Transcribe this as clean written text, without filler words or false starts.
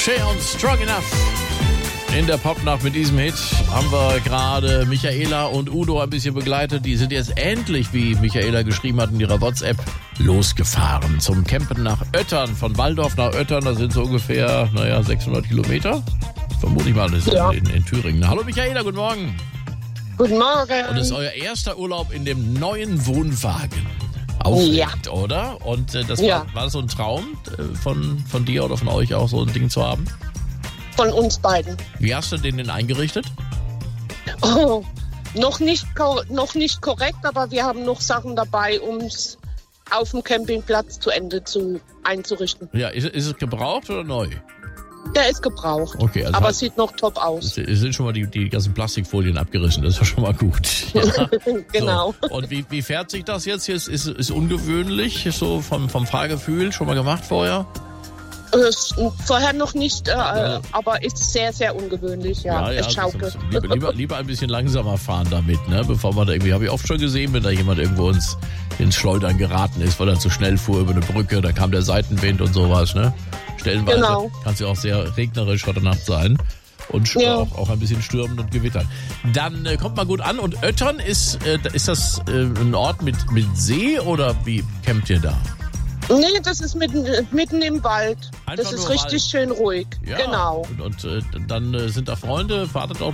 Cher und Strong Enough. In der Popnacht mit diesem Hit haben wir gerade Michaela und Udo ein bisschen begleitet. Die sind jetzt endlich, wie Michaela geschrieben hat in ihrer WhatsApp, losgefahren zum Campen nach Öttern. Von Walldorf nach Öttern, da sind so ungefähr, 600 Kilometer. Vermute ich mal, das ist in Thüringen. Hallo Michaela, guten Morgen. Guten Morgen. Und es ist euer erster Urlaub in dem neuen Wohnwagen. Aufregend, oder? Und war das so ein Traum von dir oder von euch auch, so ein Ding zu haben? Von uns beiden. Wie hast du den denn eingerichtet? Oh, noch nicht korrekt, aber wir haben noch Sachen dabei, um es auf dem Campingplatz zu Ende einzurichten. Ja, ist es gebraucht oder neu? Der ist gebraucht, okay, also aber es sieht noch top aus. Es sind schon mal die ganzen Plastikfolien abgerissen, das ist ja schon mal gut. Ja. Genau. So. Und wie fährt sich das jetzt? Ist ungewöhnlich, so vom Fahrgefühl, schon mal gemacht vorher? Vorher noch nicht, aber ist sehr, sehr ungewöhnlich, ja. Es schaukelt. Lieber ein bisschen langsamer fahren damit, ne? Bevor man da irgendwie, habe ich oft schon gesehen, wenn da jemand irgendwo ins Schleudern geraten ist, weil er zu schnell fuhr über eine Brücke, da kam der Seitenwind und sowas, ne? Stellenweise kann es ja auch sehr regnerisch heute Nacht sein und auch ein bisschen stürmen und gewittern. Dann kommt man gut an und Öttern ist das ein Ort mit See oder wie campt ihr da? Nee, das ist mitten im Wald. Einfach das ist richtig schön ruhig. Ja, genau. Und dann sind da Freunde, fahrt ihr dort